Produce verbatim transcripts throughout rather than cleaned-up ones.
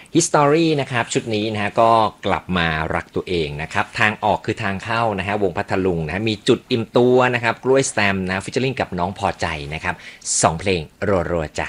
History นะครับชุดนี้นะฮะก็กลับมารักตัวเองนะครับทางออกคือทางเข้านะฮะวงพัทลุงนะฮะมีจุดอิ่มตัวนะครับกล้วยแซมนะฟิชเชอร์ลิงกับน้องพอใจนะครับสองเพลงรัวๆจ้ะ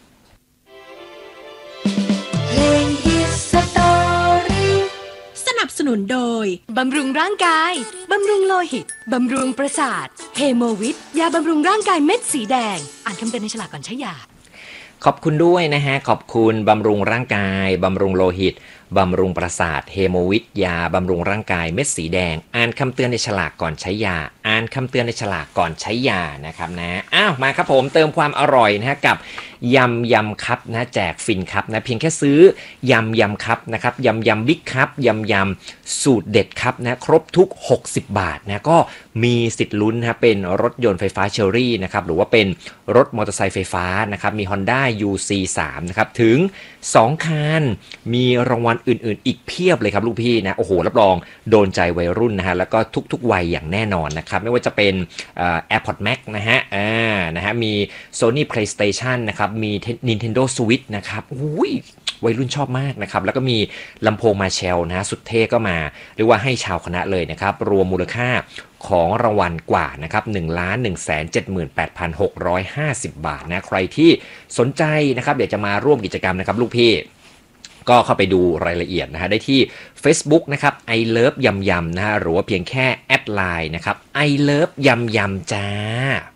เพลง History สนับสนุนโดยบำรุงร่างกายบำรุงโลหิตบำรุงประสาทเฮโมวิทยาบำรุงร่างกายเม็ดสีแดงอ่านคำเตือนในฉลากก่อนใช้ยาขอบคุณด้วยนะฮะขอบคุณบำรุงร่างกายบำรุงโลหิตบำรุงประสาทเฮโมวิทยาบำรุงร่างกายเม็ดสีแดงอ่านคำเตือนในฉลากก่อนใช้ยาอ่านคำเตือนในฉลากก่อนใช้ยานะครับนะอ้าวมาครับผมเติมความอร่อยนะฮะกับยำยำคัพนะแจกฟินครับนะเพียงแค่ซื้อยำยำคัพนะครับยำยำบิ๊กคัพยำยำสูตรเด็ดครับนะครบทุกหกสิบบาทนะก็มีสิทธิ์ลุ้นนะเป็นรถยนต์ไฟฟ้าเชอรี่นะครับหรือว่าเป็นรถมอเตอร์ไซค์ไฟฟ้านะครับมี Honda ยู ซี สาม นะครับถึงสองคันมีรางวัลอื่นๆอีกเพียบเลยครับลูกพี่นะโอ้โหรับรองโดนใจวัยรุ่นนะฮะแล้วก็ทุกๆวัยอย่างแน่นอนนะครับไม่ว่าจะเป็นเอ่อ AirPods Max นะฮะอ่านะฮะมี Sony PlayStation นะครับมี Nintendo Switch นะครับอุ้ยวัยรุ่นชอบมากนะครับแล้วก็มีลำโพงมาเชลนะฮะสุดเท่ก็มาเรียกว่าให้ชาวคณะเลยนะครับรวมมูลค่าของรางวัลกว่านะครับ หนึ่งล้านหนึ่งแสนเจ็ดหมื่นแปดพันหกร้อยห้าสิบ บาทนะใครที่สนใจนะครับอยากจะมาร่วมกิจกรรมนะครับลูกพี่ก็เข้าไปดูรายละเอียดนะฮะได้ที่ Facebook นะครับ I Love ยำยำนะฮะหรือว่าเพียงแค่แอดไลน์นะครับ I Love ยำยำจ้า